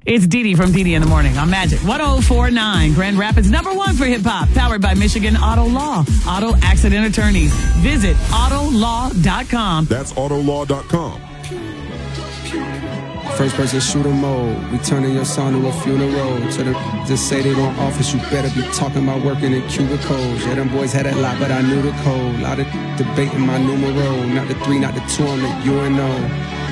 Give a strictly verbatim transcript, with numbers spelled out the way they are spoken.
It's Dee Dee from Dee Dee in the Morning on Magic one oh four point nine. Grand Rapids, number one for hip-hop. Powered by Michigan Auto Law. Auto accident attorneys. Visit auto law dot com. That's auto law dot com. First person shooter mode. We turning your son to a funeral. To the just say they want office, you better be talking about working in cubicles. Yeah, them boys had a lot, but I knew the code. Lot of debating my numero. Not the three, not the two, I'm the U N O.